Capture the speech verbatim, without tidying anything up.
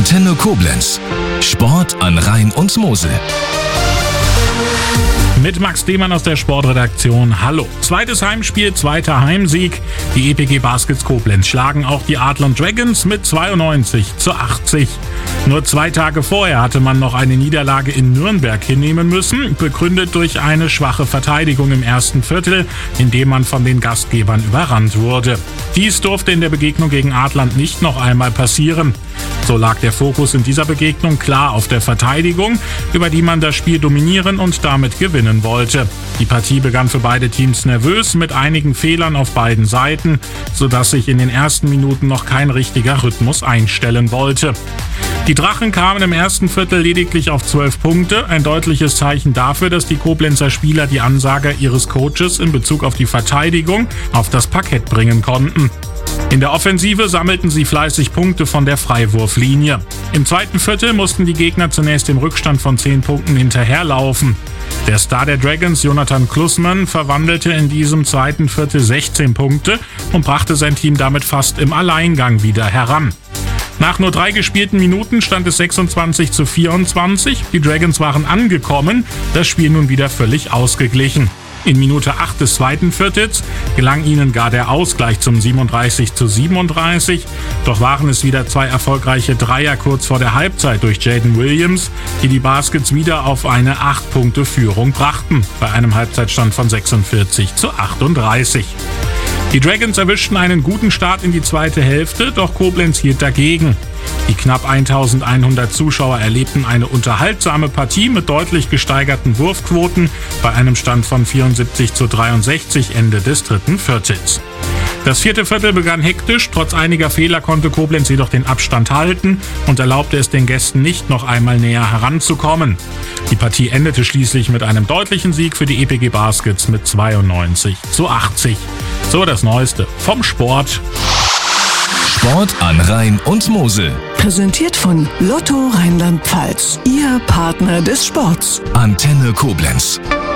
Antenne Koblenz. Sport an Rhein und Mosel. Mit Max Demann aus der Sportredaktion. Hallo. Zweites Heimspiel, zweiter Heimsieg. Die E P G Baskets Koblenz schlagen auch die Adlon Dragons mit zweiundneunzig zu achtzig. Nur zwei Tage vorher hatte man noch eine Niederlage in Nürnberg hinnehmen müssen, begründet durch eine schwache Verteidigung im ersten Viertel, in dem man von den Gastgebern überrannt wurde. Dies durfte in der Begegnung gegen Adlon nicht noch einmal passieren. So lag der Fokus in dieser Begegnung klar auf der Verteidigung, über die man das Spiel dominieren und damit gewinnen wollte. Die Partie begann für beide Teams nervös mit einigen Fehlern auf beiden Seiten, sodass sich in den ersten Minuten noch kein richtiger Rhythmus einstellen wollte. Die Drachen kamen im ersten Viertel lediglich auf zwölf Punkte, ein deutliches Zeichen dafür, dass die Koblenzer Spieler die Ansage ihres Coaches in Bezug auf die Verteidigung auf das Parkett bringen konnten. In der Offensive sammelten sie fleißig Punkte von der Freiwurflinie. Im zweiten Viertel mussten die Gegner zunächst im Rückstand von zehn Punkten hinterherlaufen. Der Star der Dragons, Jonathan Klussmann, verwandelte in diesem zweiten Viertel sechzehn Punkte und brachte sein Team damit fast im Alleingang wieder heran. Nach nur drei gespielten Minuten stand es sechsundzwanzig zu vierundzwanzig. Die Dragons waren angekommen, das Spiel nun wieder völlig ausgeglichen. In Minute acht des zweiten Viertels gelang ihnen gar der Ausgleich zum siebenunddreißig zu siebenunddreißig. Doch waren es wieder zwei erfolgreiche Dreier kurz vor der Halbzeit durch Jaden Williams, die die Baskets wieder auf eine acht Punkte Führung brachten, bei einem Halbzeitstand von sechsundvierzig zu achtunddreißig. Die Dragons erwischten einen guten Start in die zweite Hälfte, doch Koblenz hielt dagegen. Die knapp eintausendeinhundert Zuschauer erlebten eine unterhaltsame Partie mit deutlich gesteigerten Wurfquoten bei einem Stand von vierundsiebzig zu dreiundsechzig Ende des dritten Viertels. Das vierte Viertel begann hektisch, trotz einiger Fehler konnte Koblenz jedoch den Abstand halten und erlaubte es den Gästen nicht, noch einmal näher heranzukommen. Die Partie endete schließlich mit einem deutlichen Sieg für die E P G Baskets mit zweiundneunzig zu achtzig. So das Neueste vom Sport. Sport an Rhein und Mosel. Präsentiert von Lotto Rheinland-Pfalz, Ihr Partner des Sports. Antenne Koblenz.